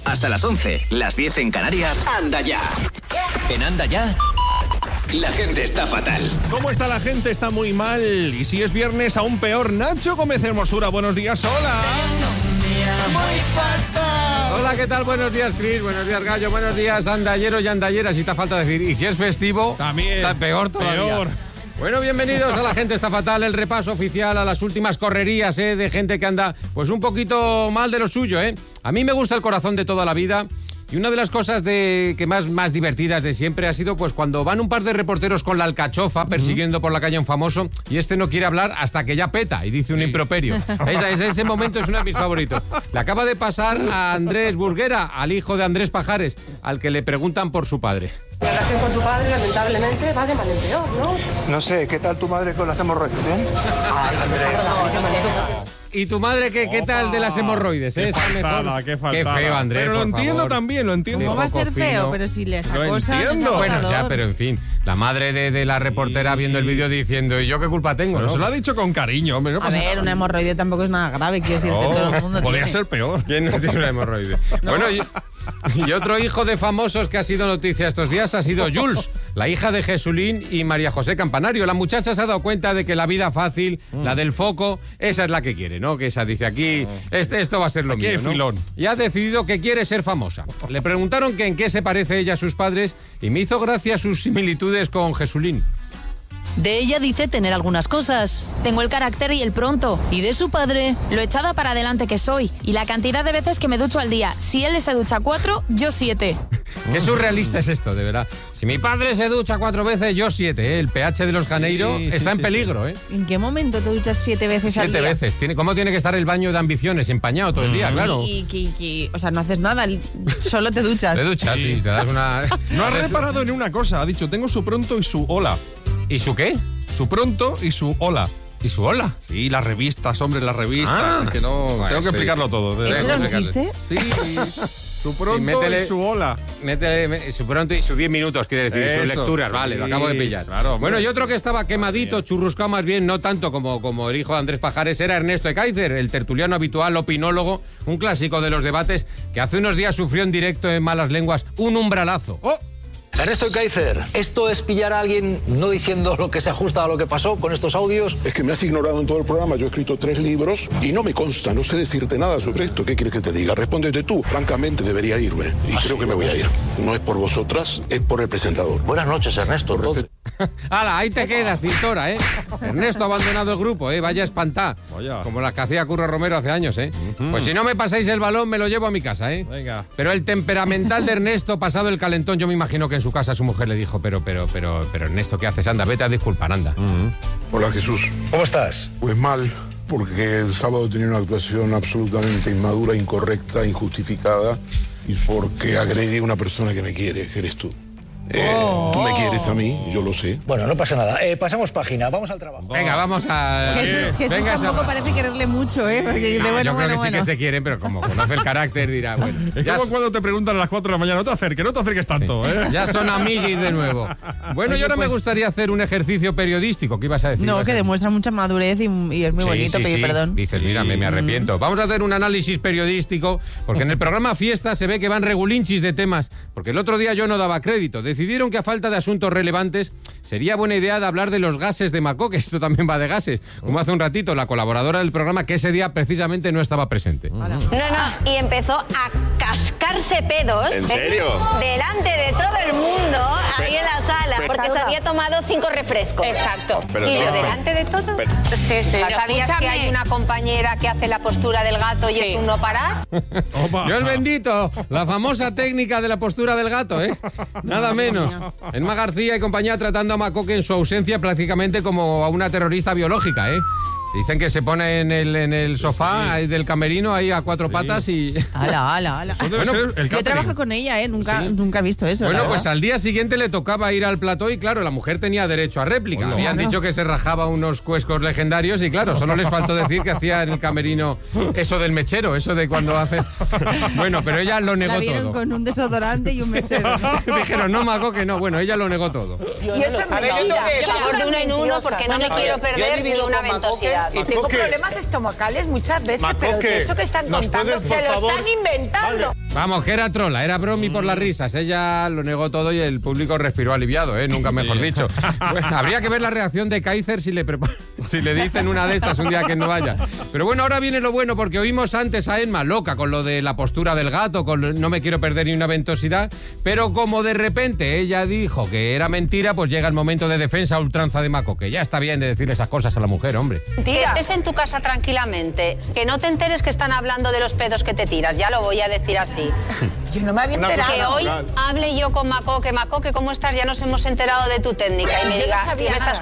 Hasta las 11, las 10 en Canarias. Anda ya. En Anda ya, la gente está fatal. ¿Cómo está la gente? Está muy mal. Y si es viernes, aún peor. Nacho Gómez Hermosura, buenos días, hola. Muy fatal. Hola, ¿qué tal? Buenos días, Cris. Buenos días, Gallo. Buenos días, andayeros y andalleras. Si te falta decir. Y si es festivo, también está peor todavía. Peor. Bueno, bienvenidos a La Gente Está Fatal, el repaso oficial a las últimas correrías de gente que anda pues un poquito mal de lo suyo. A mí me gusta el corazón de toda la vida. Y una de las cosas que más divertidas de siempre ha sido pues cuando van un par de reporteros con la alcachofa persiguiendo por la calle a un famoso y este no quiere hablar hasta que ya peta y dice un improperio. Ese momento es uno de mis favoritos. Le acaba de pasar a Andrés Burguera, al hijo de Andrés Pajares, al que le preguntan por su padre. La relación con tu padre, lamentablemente, va de mal en peor, ¿no? No sé, ¿qué tal tu madre con las hemorroides? ¿Bien? Ay, Andrés. ¿Y tu madre qué tal de las hemorroides? Qué faltada. Qué feo, Andrés. Pero lo entiendo favor. También, lo entiendo. No va a ser feo, pero si les acosa... Lo entiendo. Bueno, ya, pero en fin, la madre de la reportera viendo el vídeo diciendo, ¿y yo qué culpa tengo? Pero ¿no? se lo ha dicho con cariño, hombre. No pasa nada. una hemorroide tampoco es nada grave, quiero decir, que todo el mundo podría tiene. ser peor. ¿Quién no tiene una hemorroide? ¿No? Bueno, y otro hijo de famosos que ha sido noticia estos días ha sido Jules, la hija de Jesulín y María José Campanario. La muchacha se ha dado cuenta de que la vida fácil, la del foco, esa es la que quiere, ¿no? Que esa dice aquí, esto va a ser lo aquí mío, hay ¿no? filón. Y ha decidido que quiere ser famosa. Le preguntaron que en qué se parece ella a sus padres y me hizo gracia sus similitudes con Jesulín. De ella dice tener algunas cosas. Tengo el carácter y el pronto. Y de su padre, lo echada para adelante que soy. Y la cantidad de veces que me ducho al día. Si él se ducha 4, yo 7. Qué surrealista es esto, de verdad. Si mi padre se ducha 4 veces, yo 7. El pH de los Janeiro está en peligro. ¿En qué momento te duchas 7 veces al día? 7 veces. ¿Cómo tiene que estar el baño de ambiciones? Empañado todo el día, claro. O sea, no haces nada, solo te duchas. Te duchas y te das una... No has reparado en una cosa. Ha dicho, tengo su pronto y su hola. ¿Y su qué? Su pronto y su hola. ¿Y su hola? Sí, las revistas, hombre, las revistas. Que no, bueno, tengo que explicarlo todo. ¿Eso era un chiste? Sí, su pronto y su hola. Métele su pronto y sus 10 minutos, quiere decir, sus lecturas. Vale, lo acabo de pillar. Claro, bueno, y otro que estaba quemadito, churruscado más bien, no tanto como el hijo de Andrés Pajares, era Ernesto Ekaizer, el tertuliano habitual, opinólogo, un clásico de los debates, que hace unos días sufrió en directo en Malas Lenguas un umbralazo. ¡Oh! Ernesto Ekaizer, ¿esto es pillar a alguien no diciendo lo que se ajusta a lo que pasó con estos audios? Es que me has ignorado en todo el programa. Yo he escrito 3 libros y no me consta, no sé decirte nada sobre esto. ¿Qué quieres que te diga? Respóndete tú. Francamente, debería irme. Y creo que me voy a ir. No es por vosotras, es por el presentador. Buenas noches, Ernesto. ¡Hala, ahí te quedas, Cintora, Ernesto ha abandonado el grupo, vaya espantá. Como las que hacía Curro Romero hace años, Pues si no me pasáis el balón, me lo llevo a mi casa, Venga. Pero el temperamental de Ernesto, pasado el calentón, yo me imagino que en su casa su mujer le dijo, pero Ernesto, ¿qué haces? Anda, vete a disculpar, anda. Hola, Jesús. ¿Cómo estás? Pues mal, porque el sábado tenía una actuación absolutamente inmadura, incorrecta, injustificada, y porque agredí a una persona que me quiere, que eres tú. Tú me quieres a mí, yo lo sé. Bueno, no pasa nada. Pasamos página, vamos al trabajo. Venga, vamos a... Jesús tampoco parece quererle mucho, Porque dice, yo creo que sí que se quieren, pero como conoce el carácter dirá, bueno... Es como cuando te preguntan a las 4 de la mañana, no te acerques tanto, Ya son amiguis de nuevo. Bueno, Oye, y ahora me pues... gustaría hacer un ejercicio periodístico. ¿Qué ibas a decir? No, que demuestra mucha madurez y es muy bonito pedir perdón. Dices, mira, me arrepiento. Vamos a hacer un análisis periodístico, porque en el programa Fiesta se ve que van regulinchis de temas, porque el otro día yo no daba crédito. Decidieron que a falta de asuntos relevantes sería buena idea de hablar de los gases de Macó, que esto también va de gases, como hace un ratito la colaboradora del programa, que ese día precisamente no estaba presente. No, y empezó a cascarse pedos. ¿En serio? Delante de todo el mundo, ahí en la sala, porque se había tomado 5 refrescos. Exacto. ¿Y lo delante de todo? Sí. ¿Sabías que hay una compañera que hace la postura del gato y es un no parar? Dios bendito, la famosa técnica de la postura del gato, Nada menos. Enma García y compañía tratando a Macoque en su ausencia prácticamente como a una terrorista biológica, Dicen que se pone en el sofá ahí del camerino ahí a 4 patas y... ¡Hala! Eso debe ser el yo trabajo con ella, nunca he visto eso. Bueno, pues al día siguiente le tocaba ir al plató y claro, la mujer tenía derecho a réplica. Habían dicho que se rajaba unos cuescos legendarios y claro, solo les faltó decir que hacía en el camerino eso del mechero, eso de cuando hace... Bueno, pero ella lo negó la vieron todo. Con un desodorante y un mechero. Dijeron, no, Maco, que no. Bueno, ella lo negó todo. Y eso es mentira. Favor de uno en uno porque no me quiero perder ni una ventosidad. Y tengo problemas estomacales muchas veces, pero que eso que están contando se lo están inventando. Vamos, que era trola, era bromi por las risas. Ella lo negó todo y el público respiró aliviado, nunca mejor dicho. Pues, habría que ver la reacción de Kaiser si le dicen una de estas un día que no vaya. Pero bueno, ahora viene lo bueno, porque oímos antes a Emma loca con lo de la postura del gato, con no me quiero perder ni una ventosidad, pero como de repente ella dijo que era mentira, pues llega el momento de defensa a ultranza de Mako, que ya está bien de decirle esas cosas a la mujer, hombre. Que estés en tu casa tranquilamente, que no te enteres que están hablando de los pedos que te tiras, ya lo voy a decir así. Yo no me había enterado. Que hoy hable yo con Macoque, ¿cómo estás? Ya nos hemos enterado de tu técnica y me diga, ¿qué me estás